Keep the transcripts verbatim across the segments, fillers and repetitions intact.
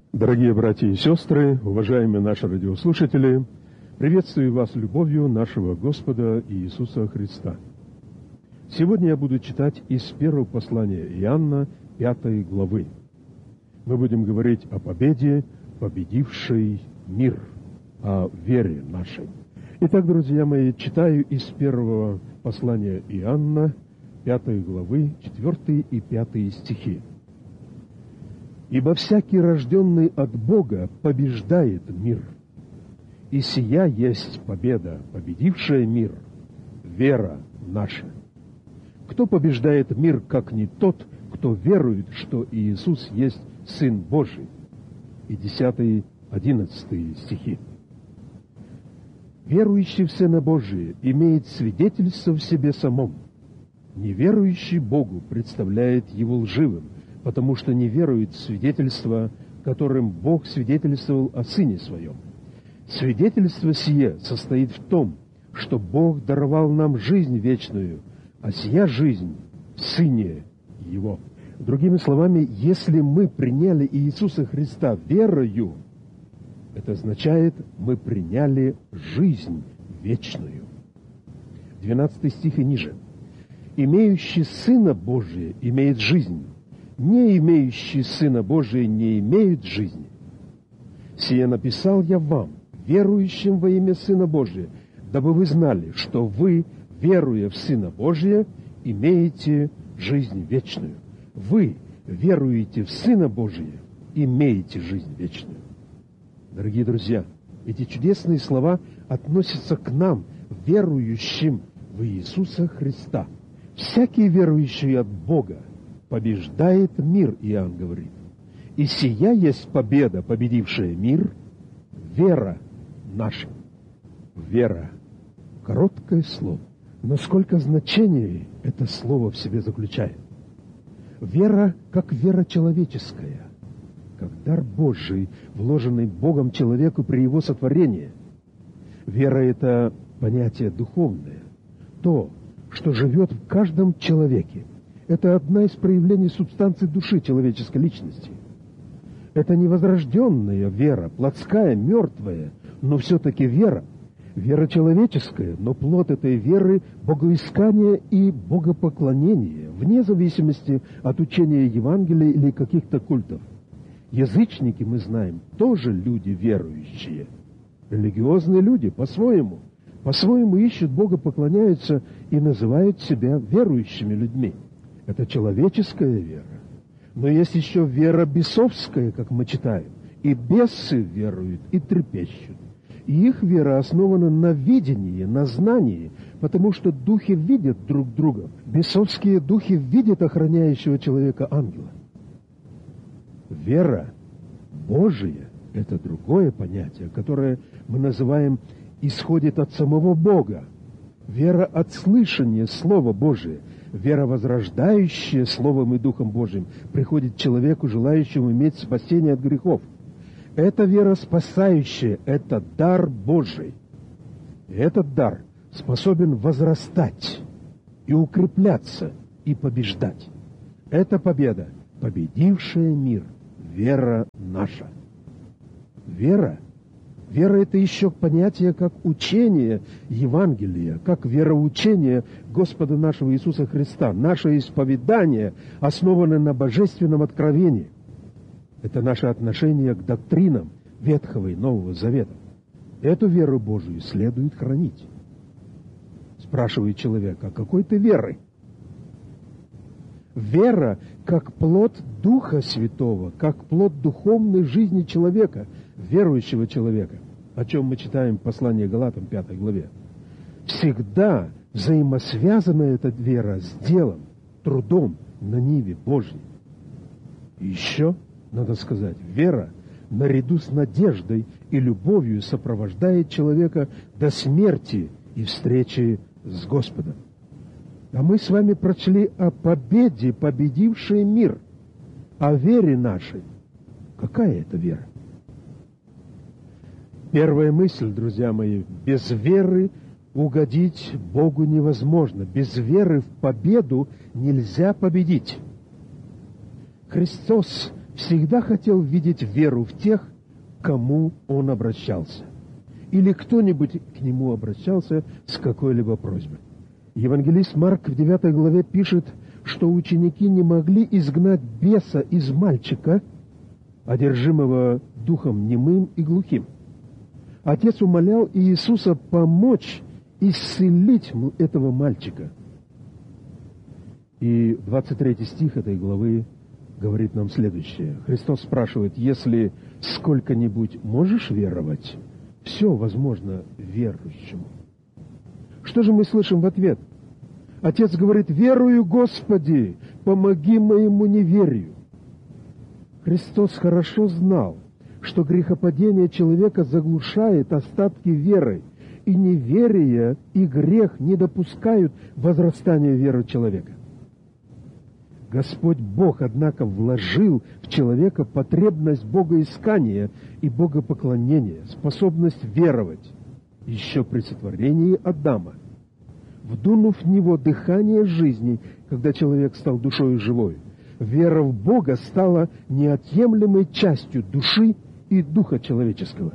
Дорогие братья и сестры, уважаемые наши радиослушатели, приветствую вас любовью нашего Господа Иисуса Христа. Сегодня я буду читать из первого послания Иоанна, пятой главы. Мы будем говорить о победе, победившей мир, о вере нашей. Итак, друзья мои, читаю из первого послания Иоанна, пятой главы, четвёртый и пятый стихи. «Ибо всякий, рожденный от Бога, побеждает мир. И сия есть победа, победившая мир, вера наша. Кто побеждает мир, как не тот, кто верует, что Иисус есть Сын Божий?» И десятый, одиннадцатый стихи. «Верующий в Сына Божия имеет свидетельство в себе самом. Неверующий Богу представляет его лживым, потому что не верует в свидетельство, которым Бог свидетельствовал о Сыне Своем. Свидетельство сие состоит в том, что Бог даровал нам жизнь вечную, а сия жизнь в Сыне Его». Другими словами, если мы приняли Иисуса Христа верою, это означает, мы приняли жизнь вечную. двенадцатый стих и ниже. «Имеющий Сына Божия имеет жизнь, не имеющий Сына Божия не имеет жизни. Сие написал я вам, верующим во имя Сына Божия, дабы вы знали, что вы, веруя в Сына Божия, имеете жизнь вечную». Вы веруете в Сына Божия, имеете жизнь вечную. Дорогие друзья, эти чудесные слова относятся к нам, верующим в Иисуса Христа. Всякий верующий от Бога побеждает мир, Иоанн говорит. И сия есть победа, победившая мир, вера наша. Вера. Короткое слово. Но сколько значений это слово в себе заключает. Вера, как вера человеческая, как дар Божий, вложенный Богом человеку при его сотворении. Вера — это понятие духовное, то, что живет в каждом человеке. Это одна из проявлений субстанции души человеческой личности. Это не возрожденная вера, плотская, мертвая, но все-таки вера. Вера человеческая, но плод этой веры — богоискание и богопоклонение, вне зависимости от учения Евангелия или каких-то культов. Язычники, мы знаем, тоже люди верующие. Религиозные люди по-своему. По-своему ищут Бога, поклоняются и называют себя верующими людьми. Это человеческая вера. Но есть еще вера бесовская, как мы читаем. И бесы веруют, и трепещут. И их вера основана на видении, на знании, потому что духи видят друг друга. Бесовские духи видят охраняющего человека ангела. Вера Божия — это другое понятие, которое мы называем «исходит от самого Бога». Вера от слышания Слова Божия, вера, возрождающая Словом и Духом Божиим, приходит человеку, желающему иметь спасение от грехов. Это вера спасающая, это дар Божий. И этот дар способен возрастать и укрепляться, и побеждать. Это победа, победившая мир, вера наша. Вера. Вера — это еще понятие как учение Евангелия, как вероучение Господа нашего Иисуса Христа. Наше исповедание основано на божественном откровении. Это наше отношение к доктринам Ветхого и Нового Завета. Эту веру Божию следует хранить. Спрашивает человек: а какой ты веры? Вера как плод Духа Святого, как плод духовной жизни человека, верующего человека, о чем мы читаем в послании Галатам, пятой главе. Всегда взаимосвязана эта вера с делом, трудом на ниве Божьей. И еще, надо сказать, вера наряду с надеждой и любовью сопровождает человека до смерти и встречи с Господом. А мы с вами прочли о победе, победившей мир, о вере нашей. Какая это вера? Первая мысль, друзья мои: без веры угодить Богу невозможно. Без веры в победу нельзя победить. Христос всегда хотел видеть веру в тех, к кому он обращался, или кто-нибудь к нему обращался с какой-либо просьбой. Евангелист Марк в девятой главе пишет, что ученики не могли изгнать беса из мальчика, одержимого духом немым и глухим. Отец умолял Иисуса помочь исцелить этого мальчика. И двадцать третий стих этой главы говорит нам следующее. Христос спрашивает: если сколько-нибудь можешь веровать, все возможно верующему. Что же мы слышим в ответ? Отец говорит: верую, Господи, помоги моему неверию. Христос хорошо знал, что грехопадение человека заглушает остатки веры, и неверие и грех не допускают возрастания веры человека. Господь Бог, однако, вложил в человека потребность богоискания и богопоклонения, способность веровать еще при сотворении Адама, вдунув в него дыхание жизни, когда человек стал душою живой. Вера в Бога стала неотъемлемой частью души и духа человеческого.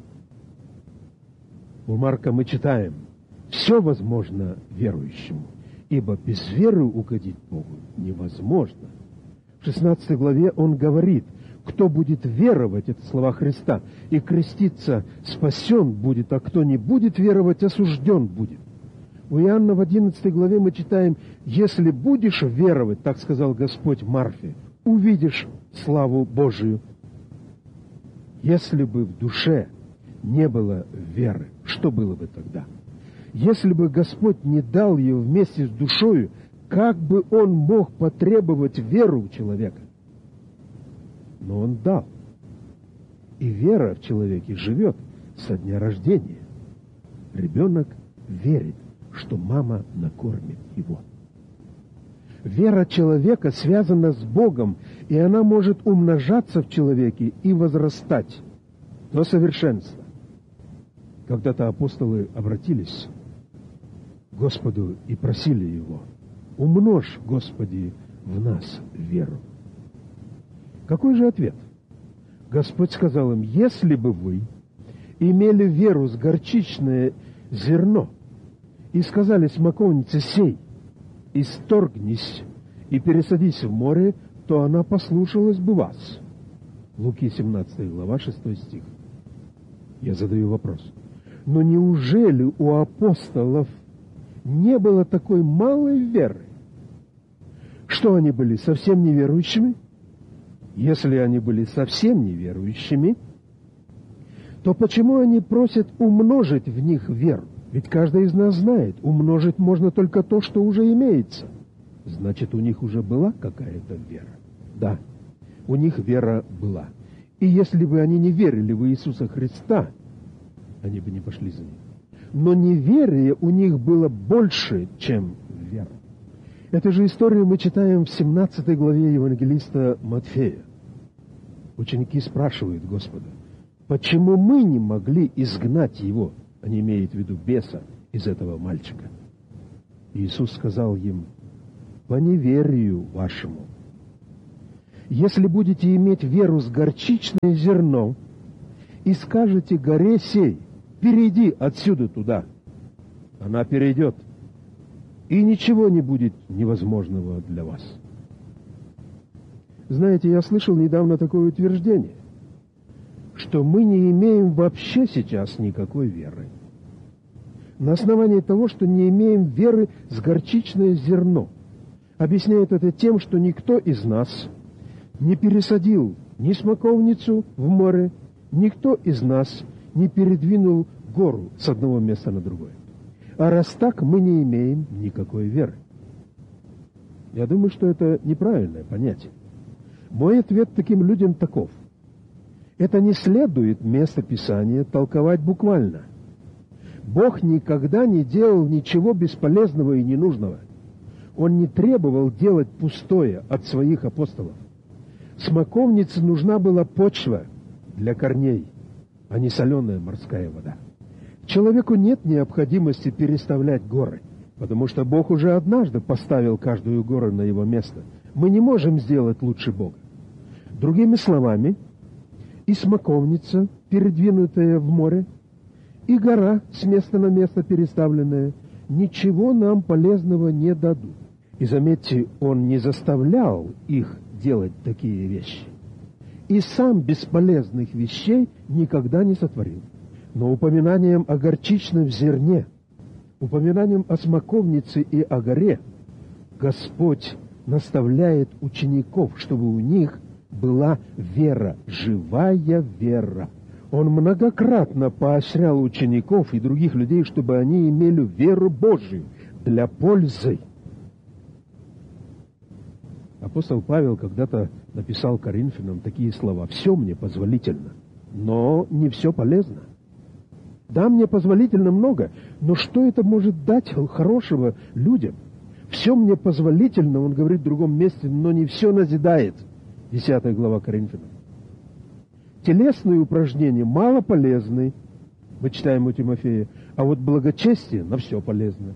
У Марка мы читаем: «Все возможно верующему, ибо без веры угодить Богу невозможно». В шестнадцатой главе он говорит: кто будет веровать, это слова Христа, и креститься, спасен будет, а кто не будет веровать, осужден будет. У Иоанна в одиннадцатой главе мы читаем: если будешь веровать, так сказал Господь Марфе, увидишь славу Божию. Если бы в душе не было веры, что было бы тогда? Если бы Господь не дал ее вместе с душою, как бы Он мог потребовать веру у человека? Но Он дал. И вера в человеке живет со дня рождения. Ребенок верит, что мама накормит его. Вера человека связана с Богом, и она может умножаться в человеке и возрастать до совершенства. Когда-то апостолы обратились к Господу и просили Его: «Умножь, Господи, в нас веру». Какой же ответ? Господь сказал им: «Если бы вы имели веру с горчичное зерно и сказали смоковнице: сей, исторгнись и пересадись в море, то она послушалась бы вас». Луки семнадцатая глава, шестой стих. Я задаю вопрос. Но неужели у апостолов не было такой малой веры? Что они были совсем неверующими? Если они были совсем неверующими, то почему они просят умножить в них веру? Ведь каждый из нас знает, умножить можно только то, что уже имеется. Значит, у них уже была какая-то вера. Да, у них вера была. И если бы они не верили в Иисуса Христа, они бы не пошли за Ним. Но неверие у них было больше, чем вера. Эту же историю мы читаем в семнадцатой главе евангелиста Матфея. Ученики спрашивают Господа: почему мы не могли изгнать его, они имеют в виду беса, из этого мальчика? Иисус сказал им: по неверию вашему. Если будете иметь веру с горчичное зерно и скажете горе сей: перейди отсюда туда, она перейдет, и ничего не будет невозможного для вас. Знаете, я слышал недавно такое утверждение, что мы не имеем вообще сейчас никакой веры. На основании того, что не имеем веры с горчичное зерно. Объясняют это тем, что никто из нас не пересадил ни смоковницу в море, никто из нас не передвинул гору с одного места на другое. А раз так, мы не имеем никакой веры. Я думаю, что это неправильное понятие. Мой ответ таким людям таков: это не следует место Писания толковать буквально. Бог никогда не делал ничего бесполезного и ненужного. Он не требовал делать пустое от своих апостолов. Смоковнице нужна была почва для корней, а не соленая морская вода. Человеку нет необходимости переставлять горы, потому что Бог уже однажды поставил каждую гору на его место. Мы не можем сделать лучше Бога. Другими словами, и смоковница, передвинутая в море, и гора, с места на место переставленная, ничего нам полезного не дадут. И заметьте, он не заставлял их делать такие вещи. И сам бесполезных вещей никогда не сотворил. Но упоминанием о горчичном зерне, упоминанием о смоковнице и о горе, Господь наставляет учеников, чтобы у них была вера, живая вера. Он многократно поощрял учеников и других людей, чтобы они имели веру Божию для пользы. Апостол Павел когда-то написал Коринфянам такие слова: «Все мне позволительно, но не все полезно». Да, мне позволительно много, но что это может дать хорошего людям? Все мне позволительно, он говорит в другом месте, но не все назидает. десятая глава Коринфянам. Телесные упражнения мало полезны, мы читаем у Тимофея, а вот благочестие на все полезно.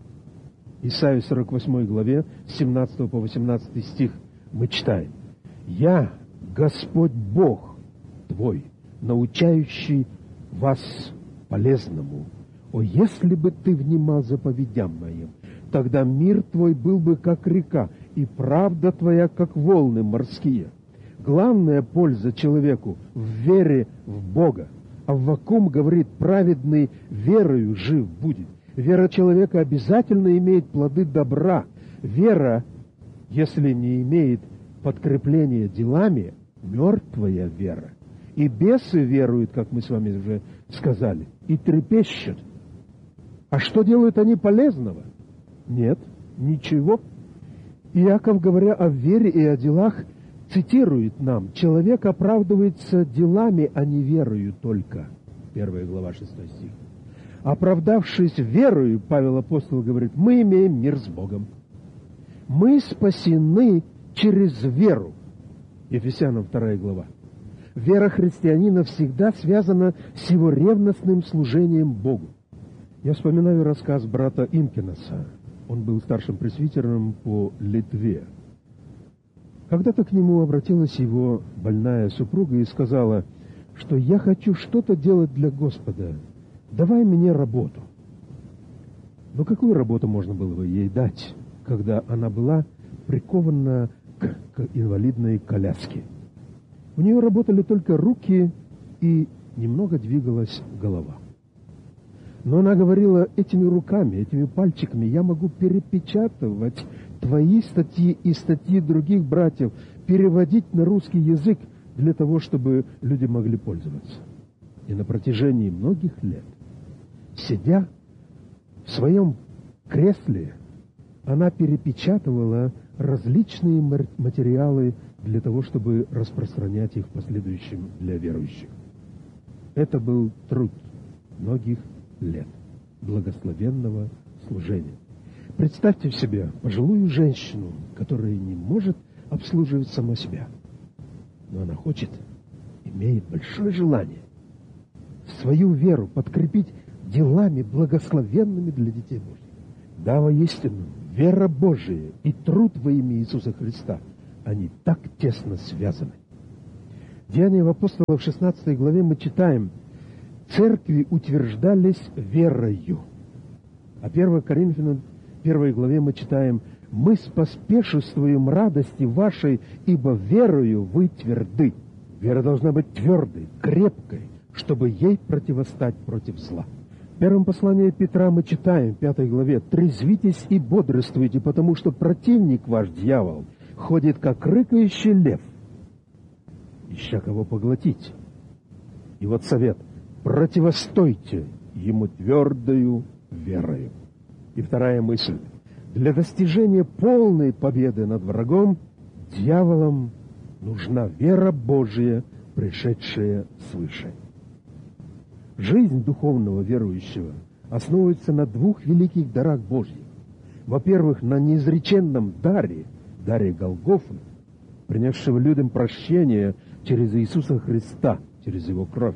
Исайя сорок восьмой главе, с семнадцатого по восемнадцатый стих мы читаем: «Я, Господь Бог твой, научающий вас полезному. О, если бы ты внимал заповедям моим, тогда мир твой был бы как река, и правда твоя как волны морские». Главная польза человеку в вере в Бога. Аввакум говорит: праведный верою жив будет. Вера человека обязательно имеет плоды добра. Вера, если не имеет подкрепления делами, мертвая вера. И бесы веруют, как мы с вами уже сказали, и трепещут. А что делают они полезного? Нет, ничего. Иаков, говоря о вере и о делах, цитирует нам: «Человек оправдывается делами, а не верою только». Первая глава, шестой стих. Оправдавшись верою, Павел апостол говорит, мы имеем мир с Богом. Мы спасены через веру. Ефесянам вторая глава. Вера христианина всегда связана с его ревностным служением Богу. Я вспоминаю рассказ брата Инкинаса. Он был старшим пресвитером по Литве. Когда-то к нему обратилась его больная супруга и сказала, что я хочу что-то делать для Господа. Давай мне работу. Но какую работу можно было бы ей дать, когда она была прикована к, к инвалидной коляске? У нее работали только руки и немного двигалась голова. Но она говорила: этими руками, этими пальчиками я могу перепечатывать твои статьи и статьи других братьев, переводить на русский язык для того, чтобы люди могли пользоваться. И на протяжении многих лет, сидя в своем кресле, она перепечатывала различные материалы для того, чтобы распространять их в последующем для верующих. Это был труд многих лет благословенного служения. Представьте себе пожилую женщину, которая не может обслуживать сама себя, но она хочет, имеет большое желание свою веру подкрепить делами благословенными для детей Божьих. Да, воистину, вера Божия и труд во имя Иисуса Христа, они так тесно связаны. Деяния апостолов в шестнадцатой главе мы читаем: церкви утверждались верою. А первое Коринфянам первой главе мы читаем: мы споспешествуем радости вашей, ибо верою вы тверды. Вера должна быть твердой, крепкой, чтобы ей противостать против зла. В первом послании Петра мы читаем, в пятой главе: «Трезвитесь и бодрствуйте, потому что противник ваш, дьявол, ходит, как рыкающий лев, ища кого поглотить». И вот совет: противостойте ему твердою верою. И вторая мысль: для достижения полной победы над врагом, дьяволом, нужна вера Божия, пришедшая свыше. Жизнь духовного верующего основывается на двух великих дарах Божьих. Во-первых, на неизреченном даре, даре Голгофы, принесшего людям прощение через Иисуса Христа, через Его кровь.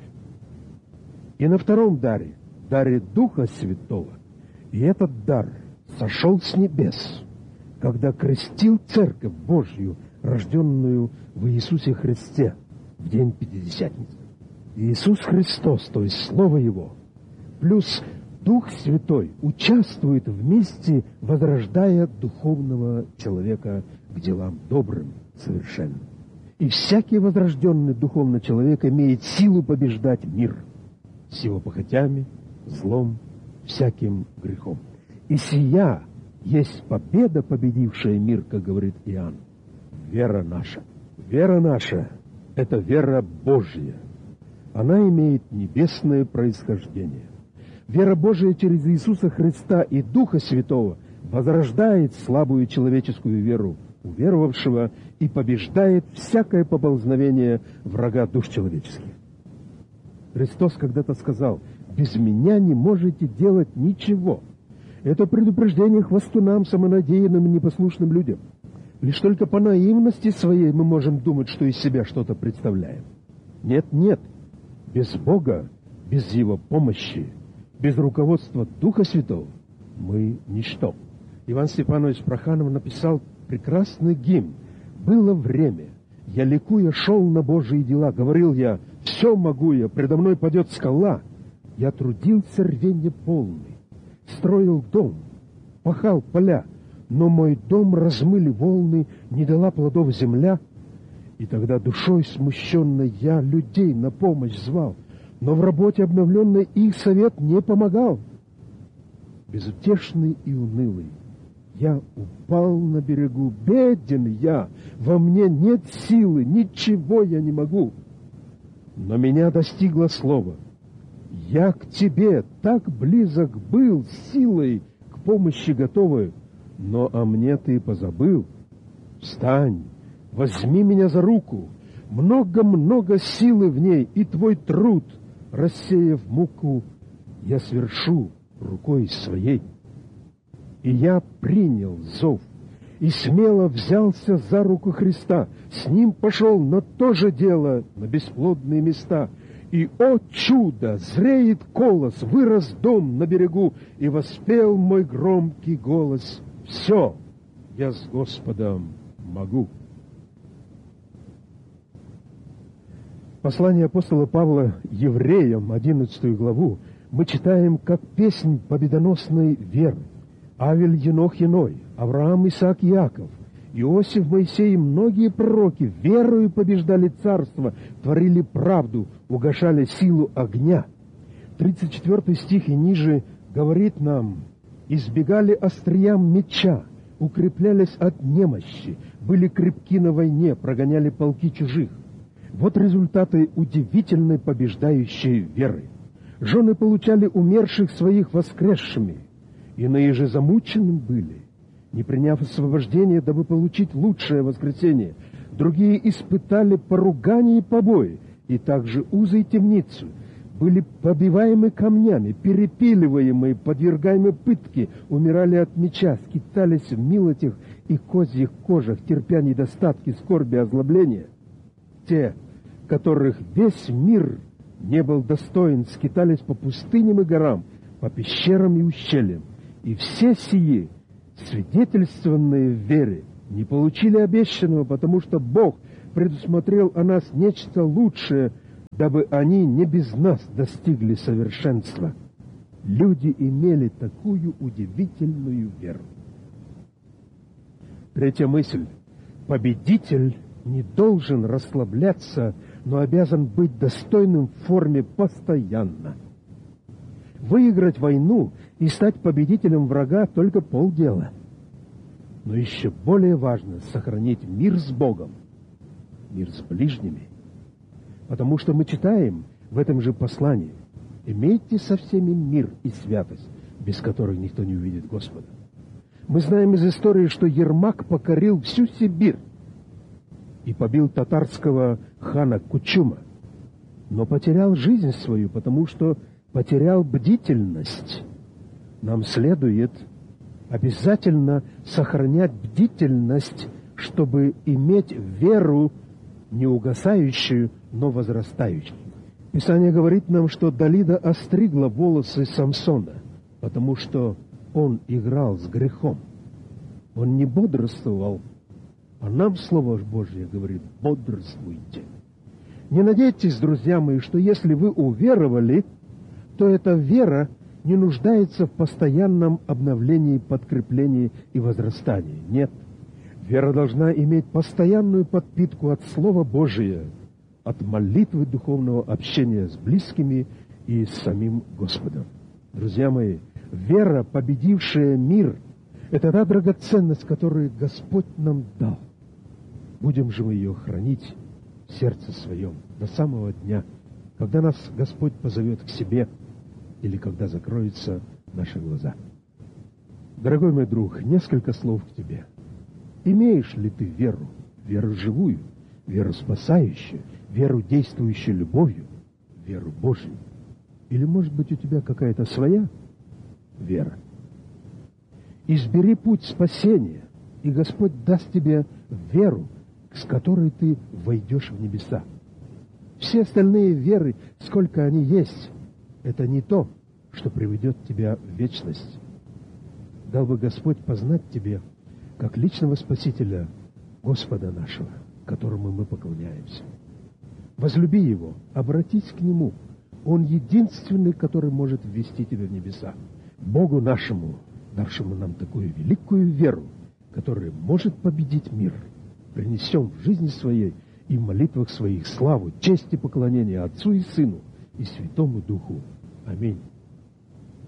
И на втором даре, даре Духа Святого. И этот дар сошел с небес, когда крестил Церковь Божью рожденную в Иисусе Христе в день Пятидесятницы. Иисус Христос, то есть Слово Его, плюс Дух Святой участвует вместе, возрождая духовного человека к делам добрым, совершенным. И всякий возрожденный духовный человек имеет силу побеждать мир с его похотями, злом, всяким грехом. И сия есть победа, победившая мир, как говорит Иоанн. Вера наша. Вера наша — это вера Божья. Она имеет небесное происхождение. Вера Божия через Иисуса Христа и Духа Святого возрождает слабую человеческую веру уверовавшего и побеждает всякое поползновение врага душ человеческих. Христос когда-то сказал: «Без меня не можете делать ничего». Это предупреждение хвастунам, самонадеянным и непослушным людям. Лишь только по наивности своей мы можем думать, что из себя что-то представляем. Нет, нет. Без Бога, без Его помощи, без руководства Духа Святого мы ничто. Иван Степанович Проханов написал прекрасный гимн. «Было время, я ликуя шел на Божьи дела, говорил я, все могу я, предо мной падет скала. Я трудился рвенье полный, строил дом, пахал поля, но мой дом размыли волны, не дала плодов земля. И тогда душой смущенной я людей на помощь звал, но в работе обновленной их совет не помогал. Безутешный и унылый, я упал на берегу, беден я, во мне нет силы, ничего я не могу. Но меня достигло слово: я к тебе так близок был, силой к помощи готовой, но о мне ты позабыл. Встань, возьми меня за руку, много-много силы в ней, и твой труд, рассеяв муку, я свершу рукой своей. И я принял зов, и смело взялся за руку Христа, с ним пошел на то же дело, на бесплодные места. И, о чудо, зреет колос, вырос дом на берегу, и воспел мой громкий голос: все, я с Господом могу. Послание апостола Павла евреям, одиннадцатую главу, мы читаем как песнь победоносной веры. Авель, Енох, Еной, Авраам, Исаак, Иаков, Иосиф, Моисей и многие пророки верою побеждали царство, творили правду, угашали силу огня. тридцать четвёртый стих и ниже говорит нам: избегали остриям меча, укреплялись от немощи, были крепки на войне, прогоняли полки чужих. Вот результаты удивительной побеждающей веры. Жены получали умерших своих воскресшими, иные же замученным были, не приняв освобождение, дабы получить лучшее воскресение. Другие испытали поругание и побои, и также узы и темницу, были побиваемы камнями, перепиливаемы, подвергаемы пытке, умирали от меча, скитались в милотях и козьих кожах, терпя недостатки, скорби, озлобления. Те, которых весь мир не был достоин, скитались по пустыням и горам, по пещерам и ущельям. И все сии, свидетельствованные в вере, не получили обещанного, потому что Бог предусмотрел о нас нечто лучшее, дабы они не без нас достигли совершенства. Люди имели такую удивительную веру. Третья мысль. Победитель не должен расслабляться, но обязан быть достойным в форме постоянно. Выиграть войну и стать победителем врага — только полдела. Но еще более важно сохранить мир с Богом, мир с ближними. Потому что мы читаем в этом же послании: «Имейте со всеми мир и святость, без которых никто не увидит Господа». Мы знаем из истории, что Ермак покорил всю Сибирь и побил татарского хана Кучума, но потерял жизнь свою, потому что потерял бдительность. Нам следует обязательно сохранять бдительность, чтобы иметь веру не угасающую, но возрастающую. Писание говорит нам, что Далида остригла волосы Самсона, потому что он играл с грехом. Он не бодрствовал, А нам Слово Божье говорит: бодрствуйте. Не надейтесь, друзья мои, что если вы уверовали, то эта вера не нуждается в постоянном обновлении, подкреплении и возрастании. Нет. Вера должна иметь постоянную подпитку от Слова Божия, от молитвы, духовного общения с близкими и с самим Господом. Друзья мои, вера, победившая мир, это та драгоценность, которую Господь нам дал. Будем же мы ее хранить в сердце своем до самого дня, когда нас Господь позовет к себе или когда закроются наши глаза. Дорогой мой друг, несколько слов к тебе. Имеешь ли ты веру, веру живую, веру спасающую, веру, действующую любовью, веру Божью? Или, может быть, у тебя какая-то своя вера? Избери путь спасения, и Господь даст тебе веру, с которой ты войдешь в небеса. Все остальные веры, сколько они есть, это не то, что приведет тебя в вечность. Дал бы Господь познать тебе, как личного Спасителя, Господа нашего, которому мы поклоняемся. Возлюби Его, обратись к Нему. Он единственный, который может ввести тебя в небеса. Богу нашему, давшему нам такую великую веру, которая может победить мир, принесем в жизни своей и в молитвах своих славу, честь и поклонение Отцу и Сыну и Святому Духу. Аминь.